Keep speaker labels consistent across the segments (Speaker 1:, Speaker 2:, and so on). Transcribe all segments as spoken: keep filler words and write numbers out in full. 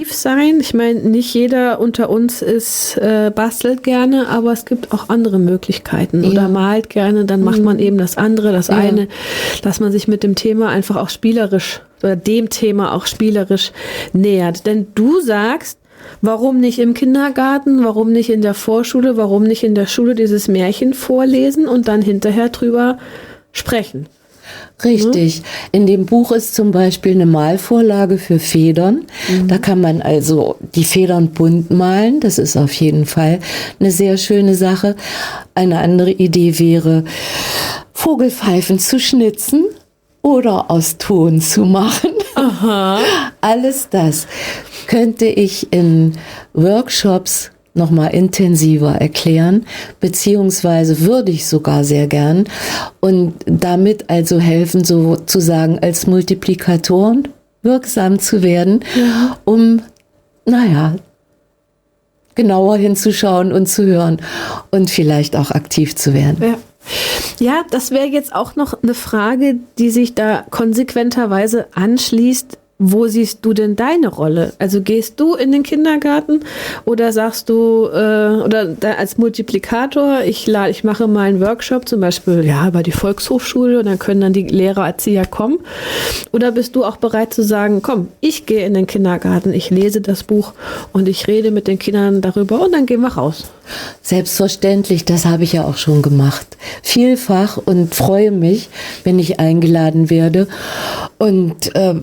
Speaker 1: sein. Ich meine, nicht jeder unter uns ist äh, bastelt gerne, aber es gibt auch andere Möglichkeiten. Oder
Speaker 2: Ja.
Speaker 1: malt gerne, dann macht
Speaker 2: Mhm.
Speaker 1: man eben das andere, das
Speaker 2: Ja.
Speaker 1: eine, dass man sich mit dem Thema einfach auch spielerisch oder dem Thema auch spielerisch nähert. Denn du sagst, warum nicht im Kindergarten, warum nicht in der Vorschule, warum nicht in der Schule dieses Märchen vorlesen und dann hinterher drüber sprechen?
Speaker 2: Richtig. In dem Buch ist zum Beispiel eine Malvorlage für Federn. Mhm. Da kann man also die Federn bunt malen. Das ist auf jeden Fall eine sehr schöne Sache. Eine andere Idee wäre, Vogelpfeifen zu schnitzen oder aus Ton zu machen.
Speaker 1: Aha.
Speaker 2: Alles das könnte ich in Workshops noch mal intensiver erklären, beziehungsweise würde ich sogar sehr gern und damit also helfen, sozusagen als Multiplikatoren wirksam zu werden, ja. um, naja, genauer hinzuschauen und zu hören und vielleicht auch aktiv zu werden.
Speaker 1: Ja. Ja, das wäre jetzt auch noch eine Frage, die sich da konsequenterweise anschließt. Wo siehst du denn deine Rolle? Also gehst du in den Kindergarten oder sagst du, äh, oder da als Multiplikator, ich, lade, ich mache mal einen Workshop, zum Beispiel ja bei die Volkshochschule und dann können dann die Lehrer, Erzieher kommen. Oder bist du auch bereit zu sagen, komm, ich gehe in den Kindergarten, ich lese das Buch und ich rede mit den Kindern darüber und dann gehen wir raus?
Speaker 2: Selbstverständlich, das habe ich ja auch schon gemacht. Vielfach und freue mich, wenn ich eingeladen werde. Und äh,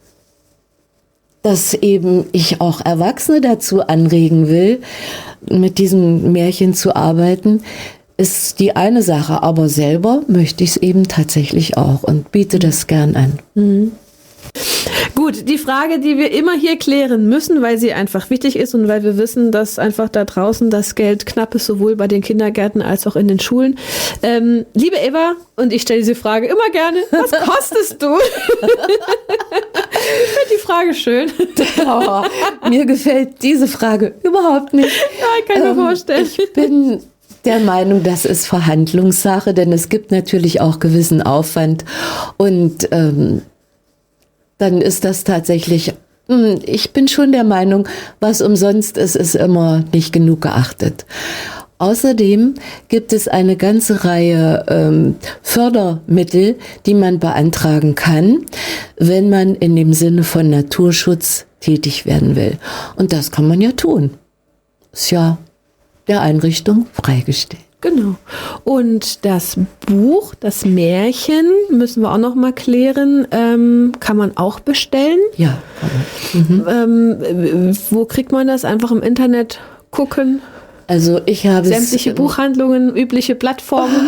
Speaker 2: dass eben ich auch Erwachsene dazu anregen will, mit diesem Märchen zu arbeiten, ist die eine Sache. Aber selber möchte ich es eben tatsächlich auch und biete das gern an.
Speaker 1: Mhm. Gut, die Frage, die wir immer hier klären müssen, weil sie einfach wichtig ist und weil wir wissen, dass einfach da draußen das Geld knapp ist, sowohl bei den Kindergärten als auch in den Schulen. Ähm, liebe Eva, und ich stelle diese Frage immer gerne, was kostest du? Ich finde die Frage schön.
Speaker 2: Oh, mir gefällt diese Frage überhaupt nicht.
Speaker 1: Ja, ich kann mir ähm, vorstellen.
Speaker 2: Ich bin der Meinung, das ist Verhandlungssache, denn es gibt natürlich auch gewissen Aufwand und ähm, dann ist das tatsächlich, ich bin schon der Meinung, was umsonst ist, ist immer nicht genug geachtet. Außerdem gibt es eine ganze Reihe ähm, Fördermittel, die man beantragen kann, wenn man in dem Sinne von Naturschutz tätig werden will. Und das kann man ja tun. Ist ja der Einrichtung freigestellt.
Speaker 1: Genau. Und das Buch, das Märchen, müssen wir auch noch mal klären, ähm, kann man auch bestellen?
Speaker 2: Ja.
Speaker 1: Mhm. Ähm, wo kriegt man das? Einfach im Internet gucken?
Speaker 2: Also ich habe
Speaker 1: sämtliche
Speaker 2: es,
Speaker 1: Buchhandlungen, übliche Plattformen.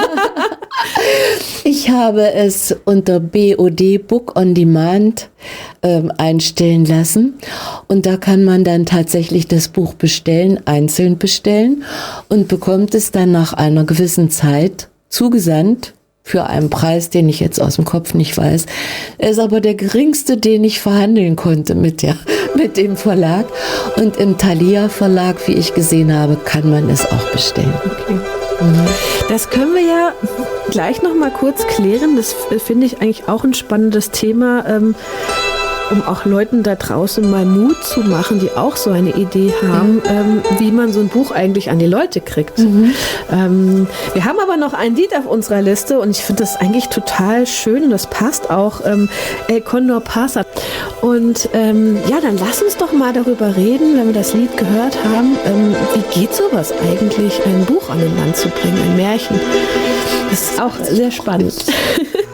Speaker 2: Ich habe es unter B O D Book on Demand ähm, einstellen lassen und da kann man dann tatsächlich das Buch bestellen, einzeln bestellen und bekommt es dann nach einer gewissen Zeit zugesandt für einen Preis, den ich jetzt aus dem Kopf nicht weiß. Er ist aber der geringste, den ich verhandeln konnte mit der, mit dem Verlag. Und im Thalia Verlag, wie ich gesehen habe, kann man es auch bestellen.
Speaker 1: Okay. Mhm. Das können wir ja gleich noch mal kurz klären. Das finde ich eigentlich auch ein spannendes Thema, ähm, um auch Leuten da draußen mal Mut zu machen, die auch so eine Idee haben, mhm. ähm, wie man so ein Buch eigentlich an die Leute kriegt. Mhm. Ähm, wir haben aber noch ein Lied auf unserer Liste und ich finde das eigentlich total schön und das passt auch, ähm, El Condor Pasa. Und ähm, ja, dann lass uns doch mal darüber reden, wenn wir das Lied gehört haben, ähm, wie geht sowas eigentlich, ein Buch an den Mann zu bringen, ein Märchen. Das ist auch sehr spannend.